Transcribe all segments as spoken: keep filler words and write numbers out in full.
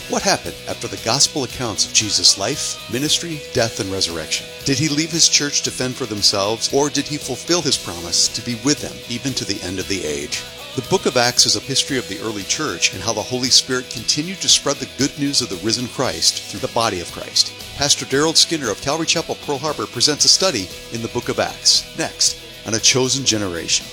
What happened after the gospel accounts of Jesus' life, ministry, death, and resurrection? Did he leave his church to fend for themselves, or did he fulfill his promise to be with them even to the end of the age? The book of Acts is a history of the early church and how the Holy Spirit continued to spread the good news of the risen Christ through the body of Christ. Pastor Daryl Skinner of Calvary Chapel, Pearl Harbor presents a study in the book of Acts, next on A Chosen Generation.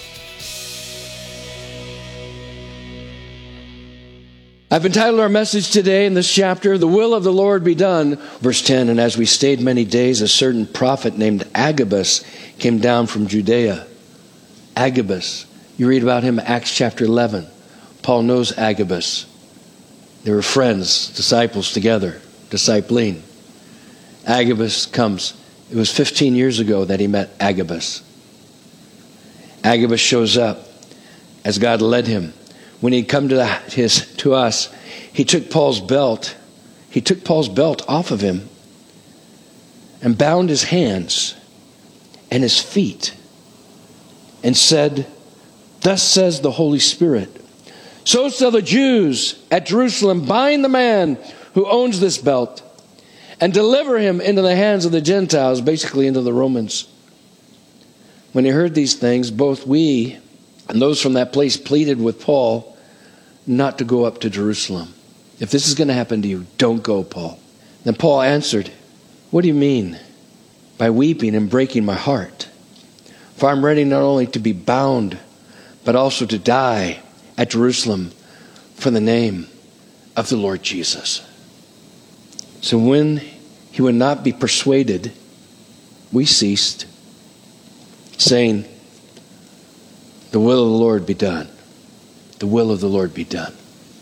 I've entitled our message today in this chapter, The Will of the Lord Be Done. Verse ten, and as we stayed many days, a certain prophet named Agabus came down from Judea. Agabus. You read about him in Acts chapter eleven. Paul knows Agabus. They were friends, disciples together, discipling. Agabus comes. It was fifteen years ago that he met Agabus. Agabus shows up as God led him. When he'd come to, the, his, to us, he took Paul's belt. He took Paul's belt off of him and bound his hands and his feet and said, "Thus says the Holy Spirit, so shall the Jews at Jerusalem bind the man who owns this belt and deliver him into the hands of the Gentiles," basically into the Romans. When he heard these things, both we and those from that place pleaded with Paul not to go up to Jerusalem. If this is going to happen to you, don't go, Paul. Then Paul answered, "What do you mean by weeping and breaking my heart? For I'm ready not only to be bound, but also to die at Jerusalem for the name of the Lord Jesus." So when he would not be persuaded, we ceased, saying, "The will of the Lord be done. The will of the Lord be done."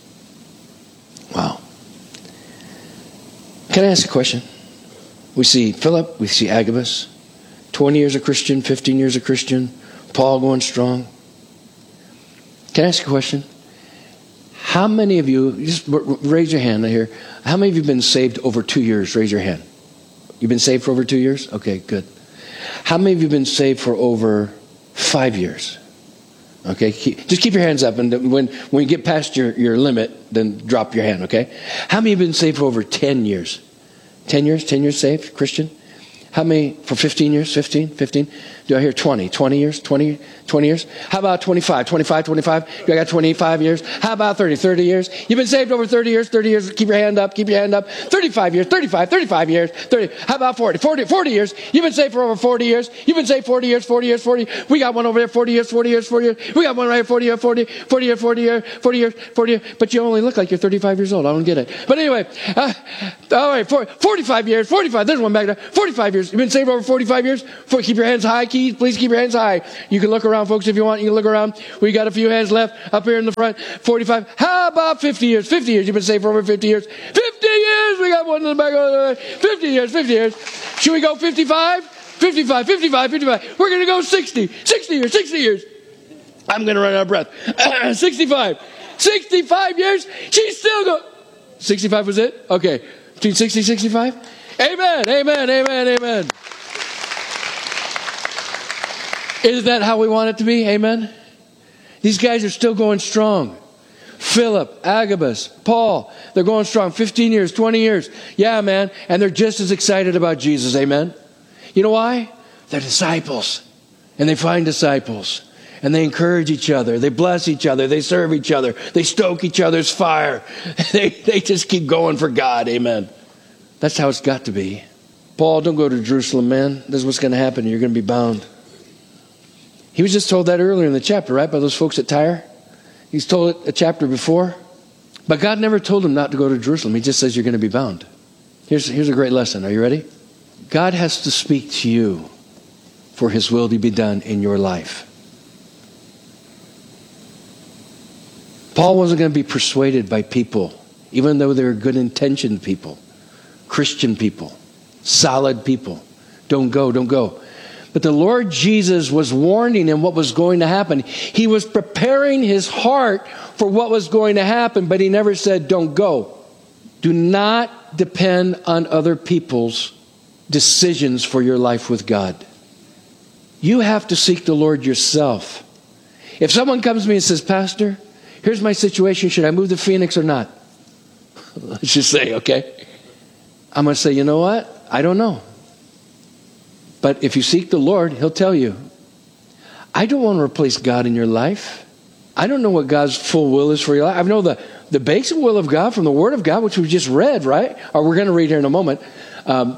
Wow. Can I ask a question? We see Philip, we see Agabus, twenty years a Christian, fifteen years a Christian, Paul going strong. Can I ask a question? How many of you, just raise your hand here, how many of you have been saved over two years? Raise your hand. You've been saved for over two years? Okay, good. How many of you have been saved for over five years? Okay, keep, just keep your hands up, and when, when you get past your, your limit, then drop your hand, okay? How many have been saved for over ten years? ten years? ten years saved, Christian? How many for fifteen years? fifteen? fifteen? Do I hear twenty? twenty years? twenty? twenty years? How about twenty-five? twenty-five? twenty-five? Do I got twenty-five years? How about thirty? thirty years? You've been saved over thirty years? thirty years? Keep your hand up. Keep your hand up. thirty-five years? thirty-five? thirty-five years? thirty? How about forty? forty? forty years? You've been saved for over forty years? You've been saved forty years? forty years? forty? We got one over there. forty years? forty years? forty years? We got one right here. forty years? forty? forty years? forty years? forty years? forty years? But you only look like you're thirty-five years old. I don't get it. But anyway, uh, all right, forty-five years. forty-five. There's one back there. forty-five years. You've been saved over forty-five years? Keep your hands high, Keith. Please keep your hands high. You can look around, folks, if you want. You can look around. We got a few hands left up here in the front. forty-five. How about fifty years? fifty years. You've been saved for over fifty years. fifty years. We got one in the back of the way. fifty years. fifty years. Should we go fifty-five? fifty-five. fifty-five. fifty-five. We're going to go sixty. sixty years. sixty years. I'm going to run out of breath. sixty-five. sixty-five years. She's still going. sixty-five was it? Okay. Between sixty and sixty-five? Amen. Amen. Amen. Amen. Isn't that how we want it to be? Amen? These guys are still going strong. Philip, Agabus, Paul, they're going strong. fifteen years, twenty years. Yeah, man. And they're just as excited about Jesus. Amen? You know why? They're disciples. And they find disciples. And they encourage each other. They bless each other. They serve each other. They stoke each other's fire. They, they just keep going for God. Amen? That's how it's got to be. Paul, don't go to Jerusalem, man. This is what's going to happen. You're going to be bound. He was just told that earlier in the chapter, right? By those folks at Tyre. He's told it a chapter before. But God never told him not to go to Jerusalem. He just says you're going to be bound. Here's, here's a great lesson. Are you ready? God has to speak to you for his will to be done in your life. Paul wasn't going to be persuaded by people, even though they were good-intentioned people, Christian people, solid people. Don't go, don't go. But the Lord Jesus was warning him what was going to happen. He was preparing his heart for what was going to happen, but he never said, don't go. Do not depend on other people's decisions for your life with God. You have to seek the Lord yourself. If someone comes to me and says, Pastor, here's my situation. Should I move to Phoenix or not? Let's just say, okay? I'm going to say, you know what? I don't know. But if you seek the Lord, he'll tell you. I don't want to replace God in your life. I don't know what God's full will is for your life. I know the, the basic will of God from the Word of God, which we just read, right? Or we're going to read here in a moment. Um,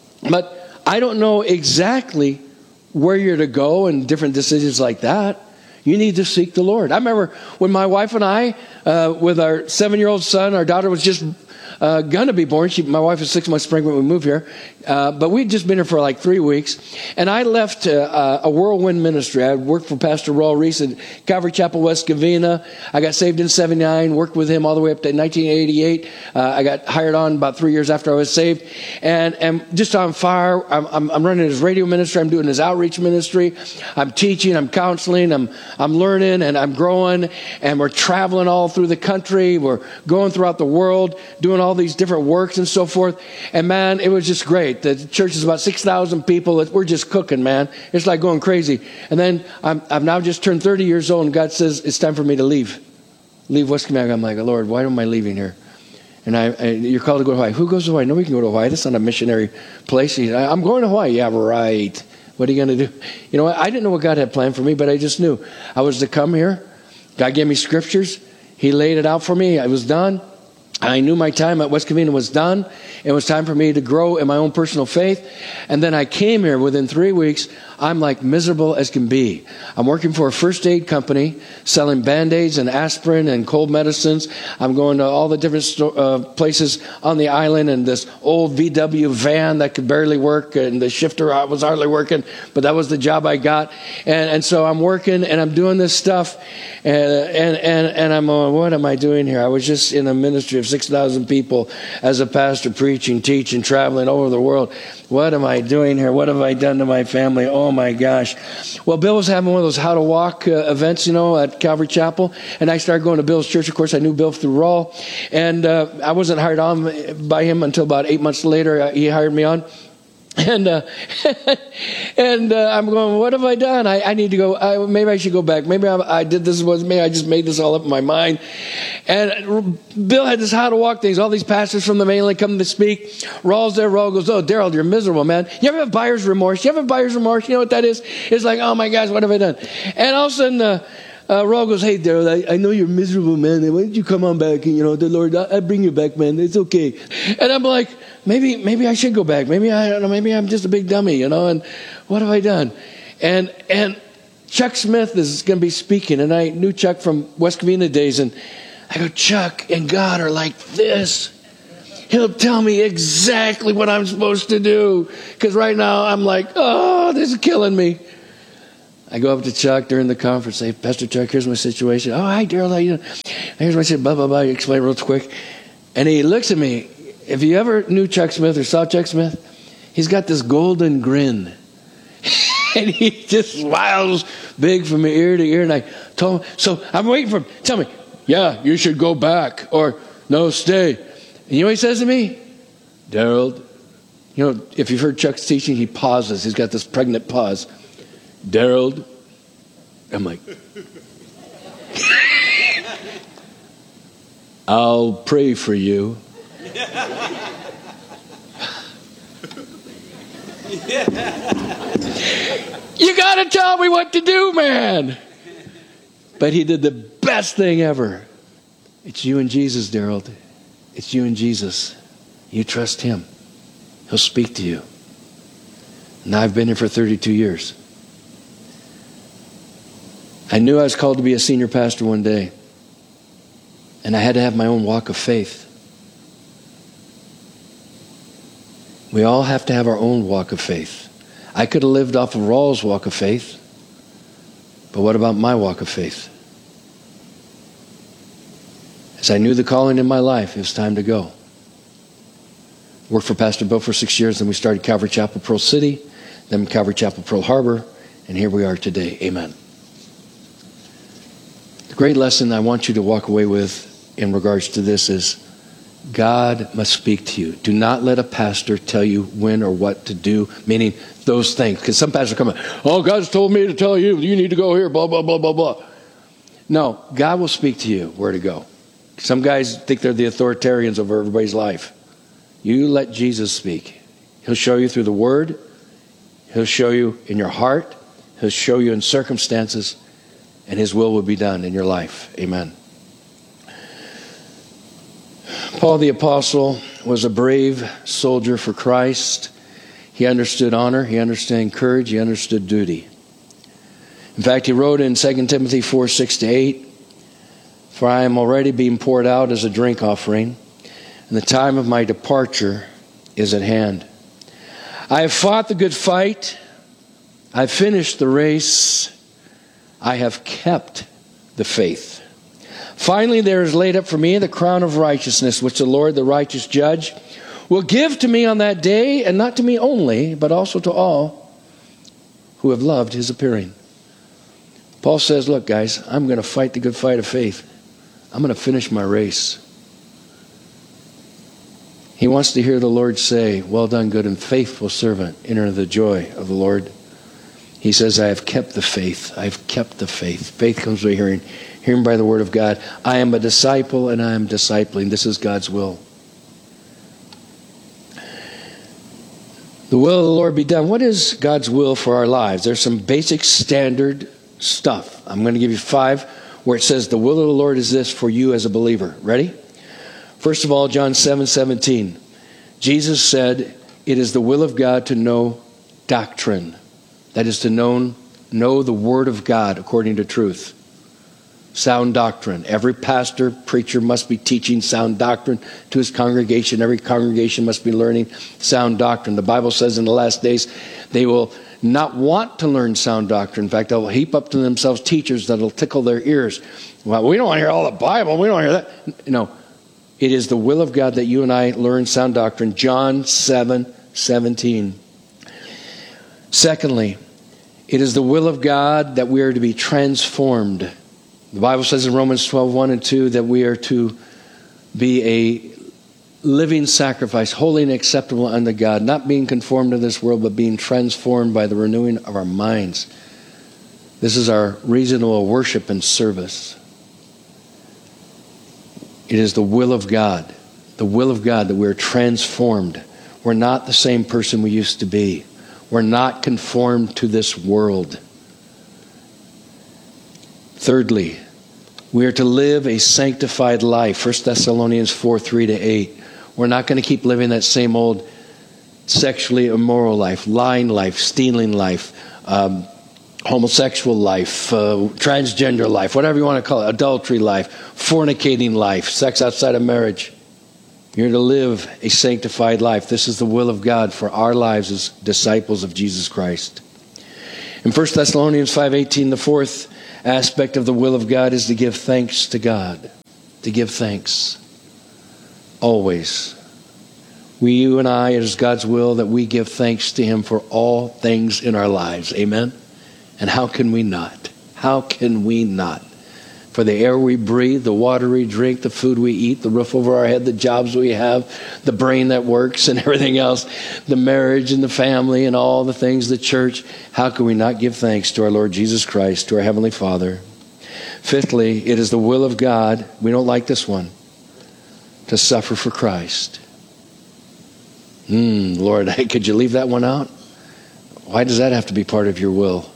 but I don't know exactly where you're to go and different decisions like that. You need to seek the Lord. I remember when my wife and I, uh, with our seven-year-old son, our daughter was just uh, going to be born. She, my wife was six months pregnant when we moved here. Uh, but we'd just been here for like three weeks. And I left uh, a whirlwind ministry. I worked for Pastor Raul Reese at Calvary Chapel, West Covina. I got saved in seventy-nine, worked with him all the way up to nineteen eighty-eight. Uh, I got hired on about three years after I was saved. And, and just on fire. I'm, I'm, I'm running his radio ministry. I'm doing his outreach ministry. I'm teaching. I'm counseling. I'm, I'm learning and I'm growing. And we're traveling all through the country. We're going throughout the world, doing all these different works and so forth. And man, it was just great. The church is about six thousand people. We're just cooking, man. It's like going crazy. And then I'm, I've now just turned thirty years old, and God says, it's time for me to leave. Leave West Covina. I'm like, Lord, why am I leaving here? And I, I, you're called to go to Hawaii. Who goes to Hawaii? Nobody can go to Hawaii. That's not a missionary place. He, I'm going to Hawaii. Yeah, right. What are you going to do? You know what? I didn't know what God had planned for me, but I just knew I was to come here. God gave me scriptures. He laid it out for me. I was done. I knew my time at West Covina was done. It was time for me to grow in my own personal faith. And then I came here within three weeks. I'm like miserable as can be. I'm working for a first aid company, selling Band-Aids and aspirin and cold medicines. I'm going to all the different sto- uh, places on the island in this old V W van that could barely work. And the shifter was hardly working, but that was the job I got. And, and so I'm working and I'm doing this stuff. And, and, and, and I'm going, what am I doing here? I was just in a ministry of six thousand people as a pastor, preaching, teaching, traveling all over the world. What am I doing here? What have I done to my family? Oh my gosh. Well, Bill was having one of those how to walk uh, events, you know, at Calvary Chapel. And I started going to Bill's church. Of course, I knew Bill through Raul. And uh, I wasn't hired on by him until about eight months later. Uh, he hired me on. And uh, and uh, I'm going, what have I done? I, I need to go. I, maybe I should go back. Maybe I, I did this. Was maybe I just made this all up in my mind. And Bill had this how to walk things. All these pastors from the mainland come to speak. Raul's there. Raul goes, oh, Daryl, you're miserable, man. You ever have buyer's remorse? You ever have buyer's remorse? You know what that is? It's like, oh my gosh, what have I done? And all of a sudden, uh, Uh, Raul goes, hey, Daryl, I, I know you're miserable, man. Why don't you come on back? And, you know, the Lord, I, I bring you back, man. It's okay. And I'm like, maybe maybe I should go back. Maybe I don't know. Maybe I'm just a big dummy, you know. And what have I done? And and Chuck Smith is going to be speaking. And I knew Chuck from West Covina days. And I go, Chuck and God are like this. He'll tell me exactly what I'm supposed to do. Because right now I'm like, oh, this is killing me. I go up to Chuck during the conference, say, Pastor Chuck, here's my situation. Oh, hi, Daryl, how you doing? Here's my situation, blah, blah, blah. You explain real quick. And he looks at me. If you ever knew Chuck Smith or saw Chuck Smith, he's got this golden grin. And he just smiles big from ear to ear. And I told him, so I'm waiting for him. Tell me, yeah, you should go back. Or, no, stay. And you know what he says to me? Daryl, you know, if you've heard Chuck's teaching, he pauses. He's got this pregnant pause. Daryl, I'm like, I'll pray for you. You got to tell me what to do, man. But he did the best thing ever. It's you and Jesus, Daryl. It's you and Jesus. You trust him. He'll speak to you. And I've been here for thirty-two years. I knew I was called to be a senior pastor one day. And I had to have my own walk of faith. We all have to have our own walk of faith. I could have lived off of Raul's walk of faith. But what about my walk of faith? As I knew the calling in my life, it was time to go. Worked for Pastor Bill for six years. Then we started Calvary Chapel, Pearl City. Then Calvary Chapel, Pearl Harbor. And here we are today. Amen. Great lesson I want you to walk away with in regards to this is God must speak to you. Do not let a pastor tell you when or what to do, meaning those things. Because some pastors come, oh, God's told me to tell you, you need to go here, blah, blah, blah, blah, blah. No, God will speak to you where to go. Some guys think they're the authoritarians over everybody's life. You let Jesus speak. He'll show you through the Word. He'll show you in your heart. He'll show you in circumstances. And His will will be done in your life. Amen. Paul the Apostle was a brave soldier for Christ. He understood honor. He understood courage. He understood duty. In fact, he wrote in Second Timothy four, six to eight, "For I am already being poured out as a drink offering, and the time of my departure is at hand. I have fought the good fight. I have finished the race. I have kept the faith. Finally, there is laid up for me the crown of righteousness, which the Lord, the righteous judge, will give to me on that day, and not to me only, but also to all who have loved His appearing." Paul says, look, guys, I'm going to fight the good fight of faith. I'm going to finish my race. He wants to hear the Lord say, "Well done, good and faithful servant. Enter the joy of the Lord." He says, I have kept the faith. I have kept the faith. Faith comes by hearing, hearing by the word of God. I am a disciple and I am discipling. This is God's will. The will of the Lord be done. What is God's will for our lives? There's some basic standard stuff. I'm going to give you five where it says the will of the Lord is this for you as a believer. Ready? First of all, John seven seventeen. Jesus said, it is the will of God to know doctrine. That is to know, know the Word of God according to truth. Sound doctrine. Every pastor, preacher must be teaching sound doctrine to his congregation. Every congregation must be learning sound doctrine. The Bible says in the last days they will not want to learn sound doctrine. In fact, they'll heap up to themselves teachers that'll tickle their ears. Well, we don't want to hear all the Bible. We don't want to hear that. No. It is the will of God that you and I learn sound doctrine. John seven seventeen. Secondly, it is the will of God that we are to be transformed. The Bible says in Romans twelve, one and two that we are to be a living sacrifice, holy and acceptable unto God, not being conformed to this world, but being transformed by the renewing of our minds. This is our reasonable worship and service. It is the will of God, the will of God that we're transformed. We're not the same person we used to be. We're not conformed to this world. Thirdly, we are to live a sanctified life. First Thessalonians four, three to eight. We're not going to keep living that same old sexually immoral life, lying life, stealing life, um, homosexual life, uh, transgender life, whatever you want to call it, adultery life, fornicating life, sex outside of marriage. You're to live a sanctified life. This is the will of God for our lives as disciples of Jesus Christ. In First Thessalonians five eighteen, the fourth aspect of the will of God is to give thanks to God. To give thanks. Always. We, you and I, it is God's will that we give thanks to Him for all things in our lives. Amen? And how can we not? How can we not? For the air we breathe, the water we drink, the food we eat, the roof over our head, the jobs we have, the brain that works and everything else, the marriage and the family and all the things, the church. How can we not give thanks to our Lord Jesus Christ, to our Heavenly Father? Fifthly, it is the will of God, we don't like this one, to suffer for Christ. Hmm, Lord, could you leave that one out? Why does that have to be part of your will?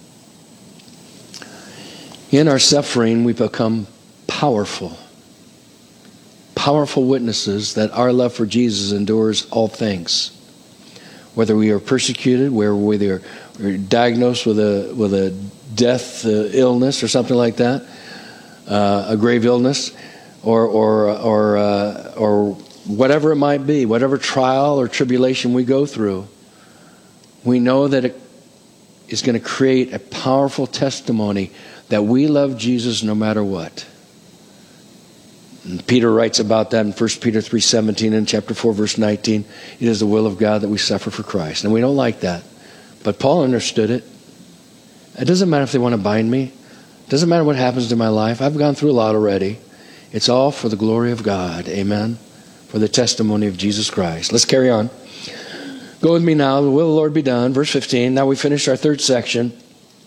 In our suffering, we become powerful. Powerful witnesses that our love for Jesus endures all things. Whether we are persecuted, whether we are diagnosed with a with a death uh, illness or something like that, uh, a grave illness, or or or uh, or whatever it might be, whatever trial or tribulation we go through, we know that it is going to create a powerful testimony that we love Jesus no matter what. And Peter writes about that in First Peter three seventeen and chapter four, verse nineteen. It is the will of God that we suffer for Christ. And we don't like that. But Paul understood it. It doesn't matter if they want to bind me. It doesn't matter what happens to my life. I've gone through a lot already. It's all for the glory of God. Amen. For the testimony of Jesus Christ. Let's carry on. Go with me now. The will of the Lord be done. Verse fifteen. Now we finished our third section.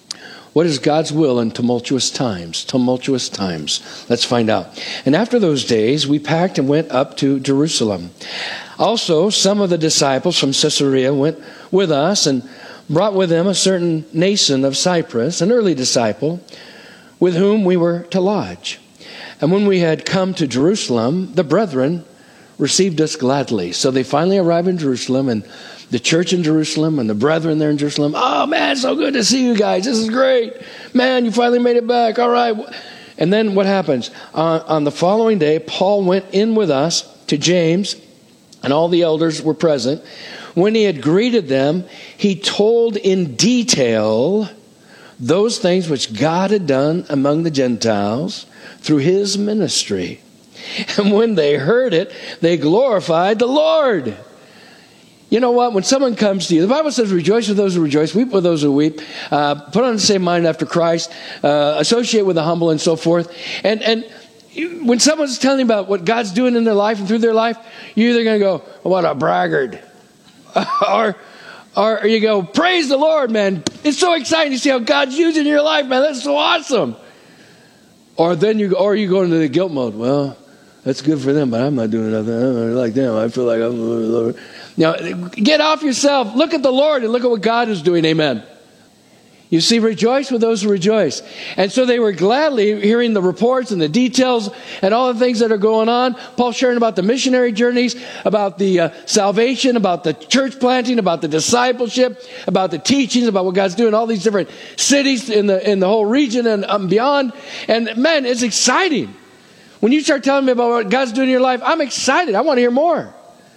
What is God's will in tumultuous times? Tumultuous times. Let's find out. And after those days, we packed and went up to Jerusalem. Also, some of the disciples from Caesarea went with us and brought with them a certain Nason of Cyprus, an early disciple, with whom we were to lodge. And when we had come to Jerusalem, the brethren received us gladly. So they finally arrived in Jerusalem, and the church in Jerusalem and the brethren there in Jerusalem. Oh, man, so good to see you guys. This is great. Man, you finally made it back. All right. And then what happens? Uh, on the following day, Paul went in with us to James, and all the elders were present. When he had greeted them, he told in detail those things which God had done among the Gentiles through his ministry. And when they heard it, they glorified the Lord. You know what? When someone comes to you, the Bible says, rejoice with those who rejoice, weep with those who weep, uh, put on the same mind after Christ, uh, associate with the humble, and so forth. And and when someone's telling you about what God's doing in their life and through their life, you're either going to go, what a braggart. or, or you go, praise the Lord, man. It's so exciting to see how God's using your life, man. That's so awesome. Or then you, or you go into the guilt mode. Well, that's good for them, but I'm not doing nothing. I'm like them. I feel like I'm... Now, get off yourself. Look at the Lord and look at what God is doing. Amen. You see, rejoice with those who rejoice. And so they were gladly hearing the reports and the details and all the things that are going on. Paul sharing about the missionary journeys, about the uh, salvation, about the church planting, about the discipleship, about the teachings, about what God's doing, all these different cities in the in the whole region and um, beyond. And man, it's exciting. When you start telling me about what God's doing in your life, I'm excited. I want to hear more.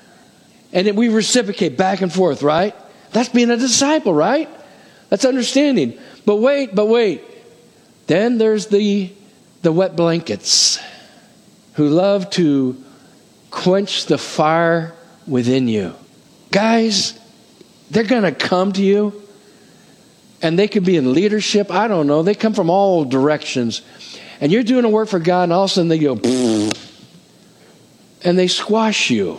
And we reciprocate back and forth, right? That's being a disciple, right? That's understanding. But wait, but wait. Then there's the the wet blankets who love to quench the fire within you. Guys, they're going to come to you, and they could be in leadership. I don't know. They come from all directions. And you're doing a work for God, and all of a sudden they go, and they squash you.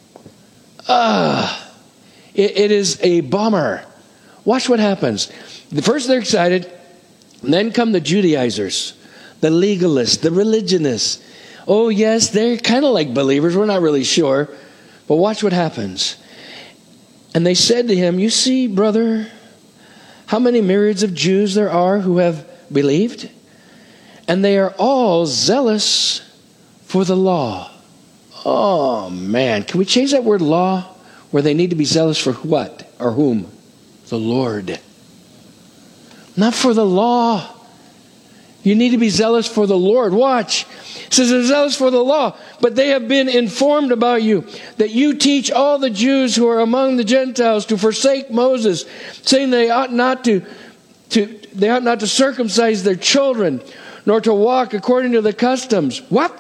Ah, it, it is a bummer. Watch what happens. First they're excited, and then come the Judaizers, the legalists, the religionists. Oh yes, they're kind of like believers. We're not really sure. But watch what happens. And they said to him, you see, brother, how many myriads of Jews there are who have believed? And they are all zealous for the law. Oh, man. Can we change that word law? Where they need to be zealous for what? Or whom? The Lord. Not for the law. You need to be zealous for the Lord. Watch. It says they're zealous for the law. But they have been informed about you, that you teach all the Jews who are among the Gentiles to forsake Moses, saying they ought not to, to they ought not to circumcise their children, nor to walk according to the customs. What?